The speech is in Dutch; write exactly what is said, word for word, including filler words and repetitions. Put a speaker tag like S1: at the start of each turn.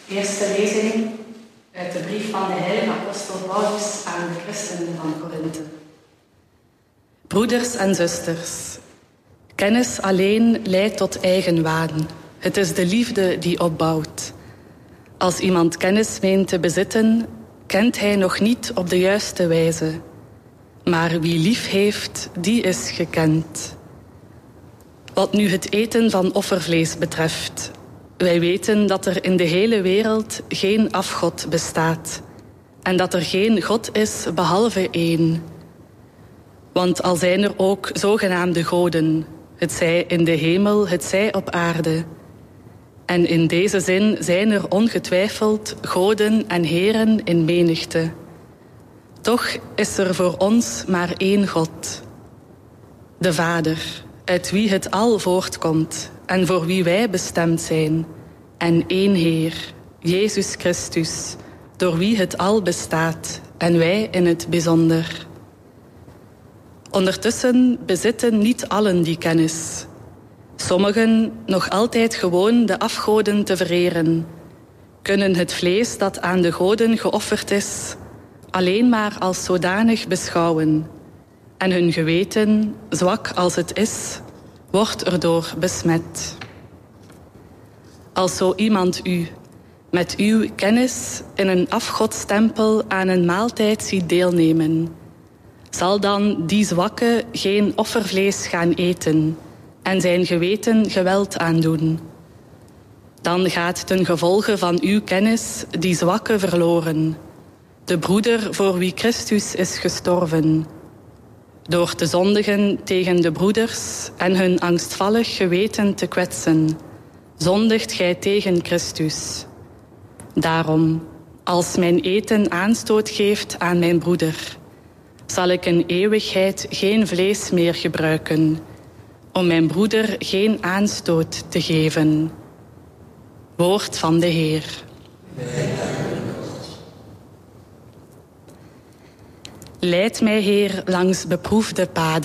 S1: Eerste lezing uit de brief van de heilige apostel Paulus aan de christenen van Korinthe. Broeders en zusters, kennis alleen leidt tot eigenwaan. Het is de liefde die opbouwt. Als iemand kennis meent te bezitten, kent hij nog niet op de juiste wijze. Maar wie lief heeft, die is gekend. Wat nu het eten van offervlees betreft, wij weten dat er in de hele wereld geen afgod bestaat en dat er geen God is behalve één. Want al zijn er ook zogenaamde goden, het zij in de hemel, het zij op aarde. En in deze zin zijn er ongetwijfeld goden en heren in menigte. Toch is er voor ons maar één God, de Vader, uit wie het al voortkomt en voor wie wij bestemd zijn, en één Heer, Jezus Christus, door wie het al bestaat en wij in het bijzonder. Ondertussen bezitten niet allen die kennis. Sommigen, nog altijd gewoon de afgoden te vereren, kunnen het vlees dat aan de goden geofferd is alleen maar als zodanig beschouwen, en hun geweten, zwak als het is, wordt erdoor besmet. Als zo iemand u met uw kennis in een afgodstempel aan een maaltijd ziet deelnemen, zal dan die zwakke geen offervlees gaan eten en zijn geweten geweld aandoen. Dan gaat ten gevolge van uw kennis die zwakke verloren, de broeder voor wie Christus is gestorven. Door te zondigen tegen de broeders en hun angstvallig geweten te kwetsen, zondigt gij tegen Christus. Daarom, als mijn eten aanstoot geeft aan mijn broeder, zal ik in eeuwigheid geen vlees meer gebruiken, om mijn broeder geen aanstoot te geven. Woord van de Heer. Leid mij, Heer, langs beproefde paden.